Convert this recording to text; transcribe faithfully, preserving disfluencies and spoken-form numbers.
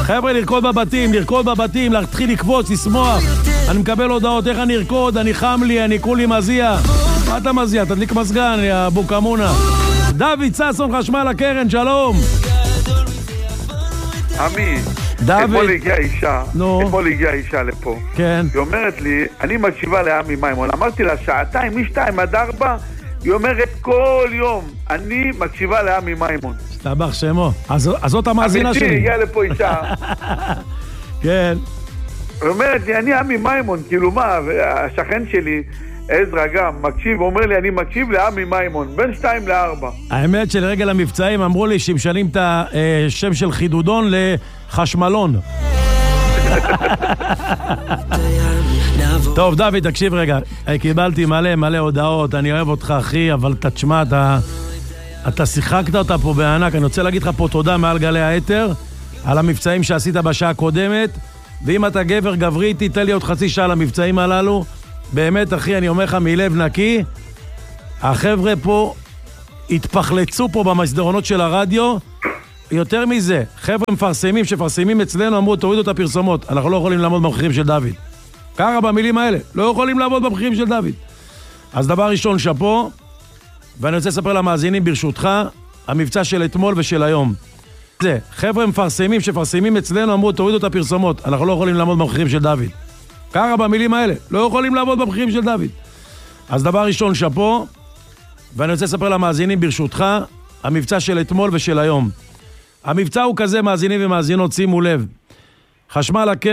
חבר'ה, לרקוד בבתים, לרקוד בבתים, להתחיל לקבוץ, לשמוח. אני מקבל הודעות, איך אני ארקוד, אני חם לי, אני כולי מזיע. מה אתה מזיע? תדליק מזגן, יא בוקמונה. דוד ששון, חשמל הקרן, שלום. עמי, דוד. אתמול הגיעה אישה, נו. אתמול הגיעה אישה לפה. כן. היא אומרת לי, אני מקשיבה לעמי מימון. אמרתי לה, שעתיים, משתיים עד ארבע, היא אומרת כל יום, אני מקשיבה לעמי מימון. שתבח שמו. אז, אז זאת המאזינה אמיתי, שלי. הגיעה לפה אישה. כן. היא אומרת לי, אני עמי מימון, כאילו מה, והשכן שלי, עזרא גם, מקשיב, אומר לי, אני מקשיב לעמי מימון, בין שתיים לארבע. האמת שלרגל המבצעים אמרו לי שמשנים את השם של חידודון לחשמלון. טוב, דוד, תקשיב רגע. קיבלתי מלא מלא הודעות, אני אוהב אותך, אחי, אבל תשמע, אתה, אתה שיחקת אותה פה בענק. אני רוצה להגיד לך פה תודה מעל גלי האתר, על המבצעים שעשית בשעה הקודמת, ואם אתה גבר גברי, תיתן לי עוד חצי שעה למבצעים הללו. באמת, אחי, אני אומר לך מלב נקי, החבר'ה פה התפחלצו פה במסדרונות של הרדיו. יותר מזה, חבר'ה מפרסמים שפרסמים אצלנו, אמרו, תורידו את הפרסומות, אנחנו לא יכולים לעמוד במחירים של דוד. ככה במילים האלה, לא יכולים לעמוד במחירים של דוד. אז דבר ראשון, שפו, ואני רוצה לספר למאזינים ברשותך, המבצע של אתמול ושל היום. זה, חבר'ה מפרסמים שפרסמים אצלנו, אמרו, תורידו את הפרסומות, אנחנו לא יכולים לעמוד במחירים של דוד. ככה במילים האלה, לא יכולים לעבוד במחירים של דוד. אז דבר ראשון, שפו, ואני רוצה לספר למאזינים ברשותך, המבצע של אתמול ושל היום. המבצע הוא כזה, מאזינים ומאזינות, שימו לב. חשמל הקרן